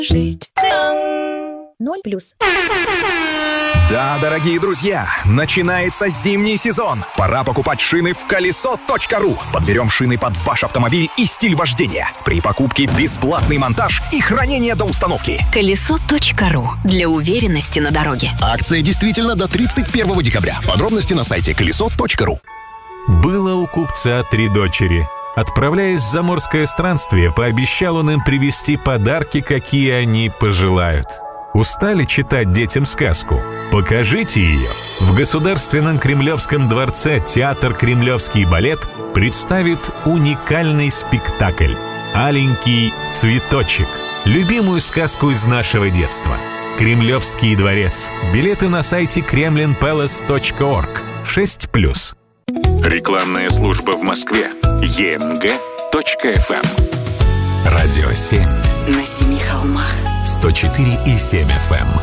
жить. 0+. Да, дорогие друзья, начинается зимний сезон. Пора покупать шины в колесо.ру. Подберем шины под ваш автомобиль и стиль вождения. При покупке бесплатный монтаж и хранение до установки. Колесо.ру. Для уверенности на дороге. Акция действительно до 31 декабря. Подробности на сайте колесо.ру. Было у купца 3 дочери. Отправляясь в заморское странствие, пообещал он им привезти подарки, какие они пожелают. Устали читать детям сказку? Покажите ее. В Государственном Кремлевском дворце театр «Кремлевский балет» представит уникальный спектакль «Аленький цветочек». Любимую сказку из нашего детства. Кремлевский дворец. Билеты на сайте kremlinpalace.org. 6+. Рекламная служба в Москве. emg.fm. Радио 7. На 7 холмах. 104,7 FM.